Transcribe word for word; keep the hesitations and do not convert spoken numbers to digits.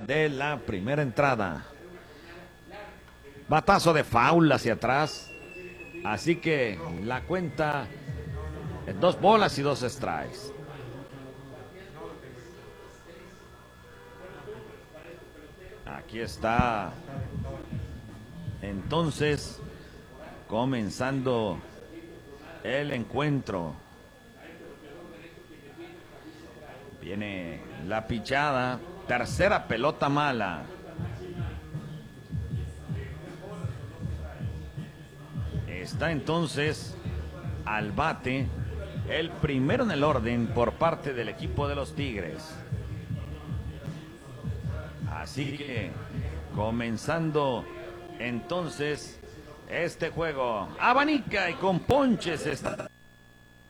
de la primera entrada. Batazo de foul hacia atrás. Así que la cuenta en dos bolas y dos strikes. Aquí está. Entonces, comenzando el encuentro. Viene la pichada. Tercera pelota mala. Está entonces al bate el primero en el orden por parte del equipo de los Tigres. Así que comenzando entonces este juego. Abanica y con ponches está